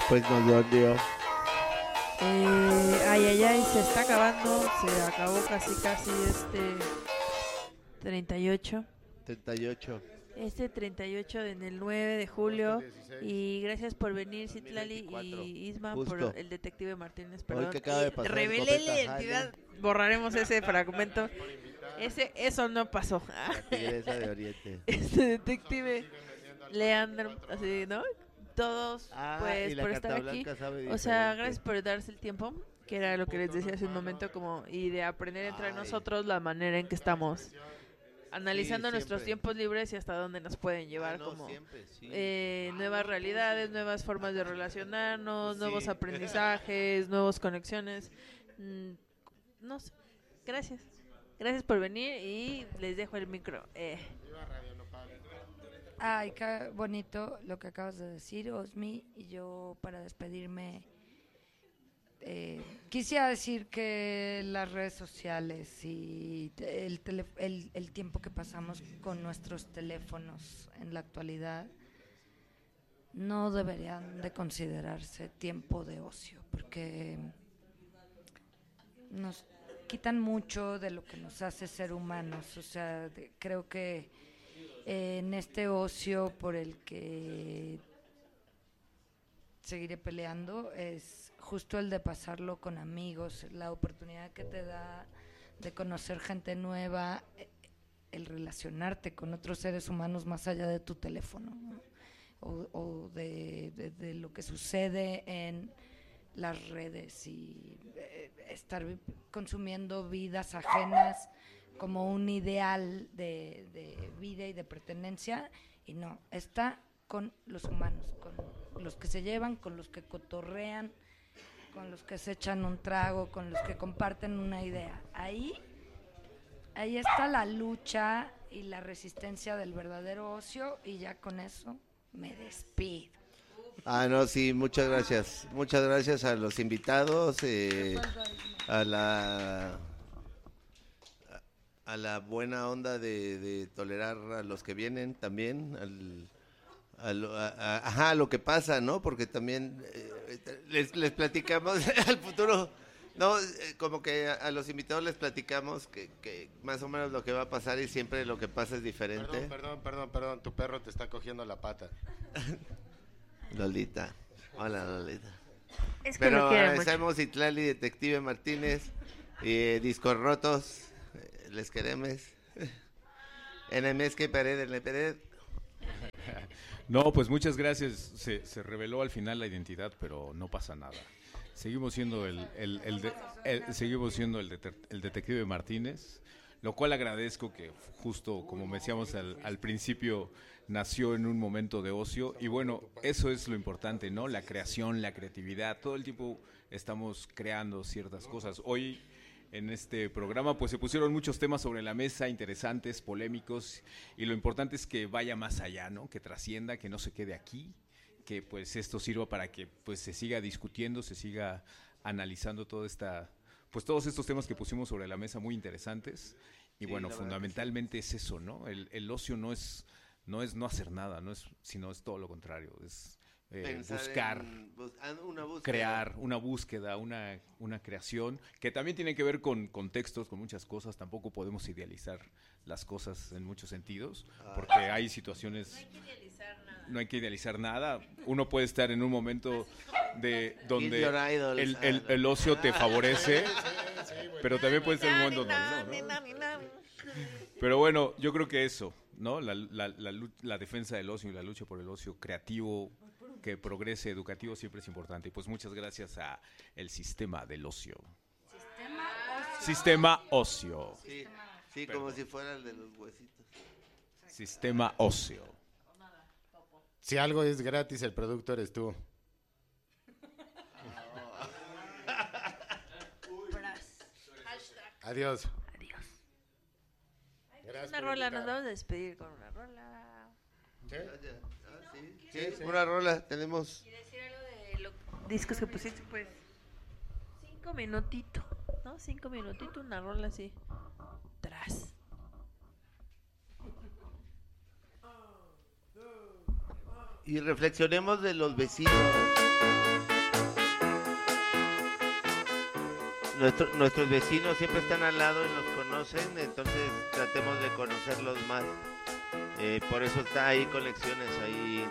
Pues nos dolió. Ay, se está acabando. Se acabó casi 38. 38. Este 38 en el 9 de julio. 16. Y gracias por venir, Citlali 2024. y Isma, Justo. por el detective Martínez. Hoy Perdón. que acaba de pasar Revelé Escopeta la identidad. Borraremos ese fragmento. Eso no pasó. La tigresa de Oriente. Este detective Leandro, así, ¿no? Todos, Y la por carta estar aquí. blanca sabe O sea, diferente. gracias por darse el tiempo, que era lo que les decía hace un momento, como y de aprender entre nosotros la manera en que estamos analizando nuestros siempre. tiempos libres y hasta dónde nos pueden llevar, como siempre, sí. nuevas realidades, nuevas formas de relacionarnos, nuevos aprendizajes, nuevas conexiones. No sé. Gracias por venir y les dejo el micro. Ay, qué bonito lo que acabas de decir, Osmi. Y yo, para despedirme, quisiera decir que las redes sociales y el tiempo que pasamos con nuestros teléfonos en la actualidad no deberían de considerarse tiempo de ocio, porque nos quitan mucho de lo que nos hace ser humanos. O sea, creo que en este ocio por el que seguiré peleando es justo el de pasarlo con amigos, la oportunidad que te da de conocer gente nueva, el relacionarte con otros seres humanos más allá de tu teléfono, ¿no? o de lo que sucede en las redes y estar consumiendo vidas ajenas como un ideal de vida y de pertenencia, y no, está con los humanos, con los que se llevan, con los que cotorrean, con los que se echan un trago, con los que comparten una idea. Ahí está la lucha y la resistencia del verdadero ocio, y ya con eso me despido. No, sí, muchas gracias. Muchas gracias a los invitados, a la buena onda de tolerar a los que vienen también, a lo que pasa, ¿no? Porque también les platicamos al futuro, no, como que a los invitados les platicamos que más o menos lo que va a pasar y siempre lo que pasa es diferente. Perdón, tu perro te está cogiendo la pata. Lolita, hola Lolita. Es que Pero lo quiero mucho. agradecemos Citlali, Detective Martínez, Discos Rotos, les queremos. NMS que pared, en pared. No, pues muchas gracias. Se reveló al final la identidad, pero no pasa nada. Seguimos siendo el detective Martínez, lo cual agradezco, que justo como decíamos al principio, nació en un momento de ocio. Y bueno, eso es lo importante, ¿no? La creación, la creatividad. Todo el tiempo estamos creando ciertas cosas. Hoy en este programa pues se pusieron muchos temas sobre la mesa, interesantes, polémicos, y lo importante es que vaya más allá, ¿no? Que trascienda, que no se quede aquí, que pues esto sirva para que pues se siga discutiendo, se siga analizando todos estos temas que pusimos sobre la mesa, muy interesantes. Y Sí, bueno, la verdad fundamentalmente es eso, ¿no? El ocio no es no hacer nada, sino es todo lo contrario, es buscar, una búsqueda. crear, una búsqueda, una creación, que también tiene que ver con contextos, con muchas cosas. Tampoco podemos idealizar las cosas en muchos sentidos, porque hay situaciones... No hay que idealizar nada. Uno puede estar en un momento donde el ocio te favorece, pero también puede ser un momento donde no. Pero bueno, yo creo que eso, ¿no? La defensa del ocio y la lucha por el ocio creativo, que progrese, educativo, siempre es importante. Y pues muchas gracias a el sistema del ocio. Sistema ocio. Sí, como si fuera el de los huesitos. Sistema ocio. Si algo es gratis, el producto eres tú. Adiós. Gracias Una por rola, nos invitar. vamos a despedir con una rola. Sí, una rola, tenemos. ¿Quieres decir algo de los discos que pusiste? Pues 5 minutitos, ¿no? 5 minutitos, una rola así. Tras. Y reflexionemos de los vecinos. Nuestros vecinos siempre están al lado y nos conocen, entonces tratemos de conocerlos más. Por eso está ahí conexiones, ahí